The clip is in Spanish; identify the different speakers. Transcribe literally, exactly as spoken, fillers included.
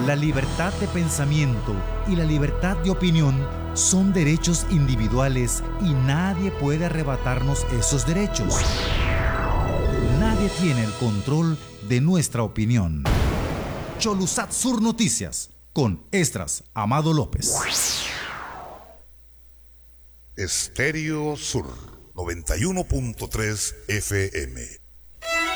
Speaker 1: La libertad de pensamiento y la libertad de opinión son derechos individuales y nadie puede arrebatarnos esos derechos. Nadie tiene el control de nuestra opinión. Cholusat Sur Noticias, con Esdras Amado López.
Speaker 2: Estéreo Sur, noventa y uno punto tres F M.